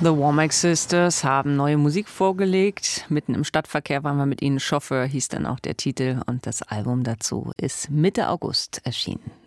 The Womack Sisters haben neue Musik vorgelegt. Mitten im Stadtverkehr waren wir mit ihnen. Chauffeur hieß dann auch der Titel. Und das Album dazu ist Mitte August erschienen.